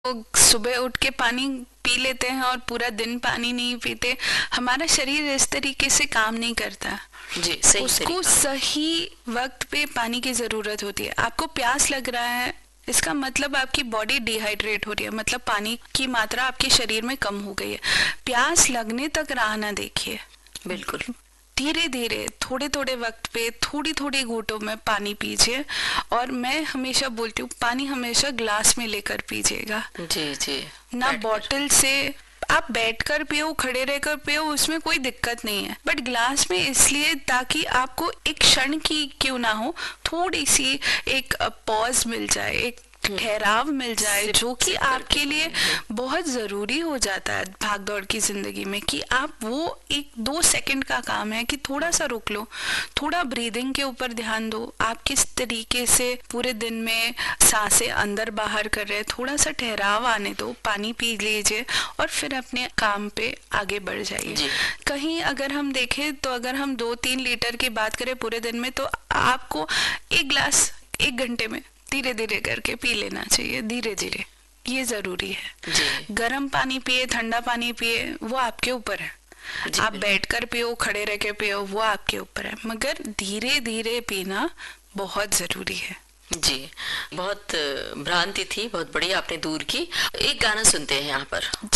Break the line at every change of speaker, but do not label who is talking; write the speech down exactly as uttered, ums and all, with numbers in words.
लोग सुबह उठ के पानी पी लेते हैं और पूरा दिन पानी नहीं पीते। हमारा शरीर इस तरीके से काम नहीं करता।
जी, सही
उसको सही वक्त पे पानी की जरूरत होती है। आपको प्यास लग रहा है, इसका मतलब आपकी बॉडी डिहाइड्रेट हो रही है, मतलब पानी की मात्रा आपके शरीर में कम हो गई है। प्यास लगने तक राह ना देखिए,
बिल्कुल
धीरे धीरे थोड़े थोड़े वक्त पे थोड़ी थोड़ी घूंटों में पानी पीजिए। और मैं हमेशा बोलती हूँ, पानी हमेशा ग्लास में लेकर पीजिएगा,
जी जी
ना बॉटल से। आप बैठकर पियो, खड़े रहकर पियो, उसमें कोई दिक्कत नहीं है, बट ग्लास में इसलिए ताकि आपको एक क्षण की क्यों ना हो, थोड़ी सी एक पॉज मिल जाए, एक ठहराव मिल जाए, जो कि आपके लिए बहुत जरूरी हो जाता है भाग दौड़ की जिंदगी में। कि आप वो एक दो सेकंड का काम है कि थोड़ा सा रुक लो, थोड़ा ब्रीदिंग के ऊपर ध्यान दो, आप किस तरीके से पूरे दिन में सांसें अंदर बाहर कर रहे हैं, थोड़ा सा ठहराव आने दो, पानी पी लीजिए और फिर अपने काम पे आगे बढ़ जाइए। कहीं अगर हम देखें तो अगर हम दो तीन लीटर की बात करें पूरे दिन में, तो आपको एक ग्लास एक घंटे में धीरे धीरे करके पी लेना चाहिए, धीरे धीरे, ये जरूरी है। गर्म पानी पिए, ठंडा पानी पिए, वो आपके ऊपर है। आप बैठकर पियो, खड़े रह के पियो, वो आपके ऊपर है, मगर धीरे धीरे पीना बहुत जरूरी है।
जी, बहुत भ्रांति थी, बहुत बढ़िया आपने दूर की। एक गाना सुनते हैं यहाँ पर।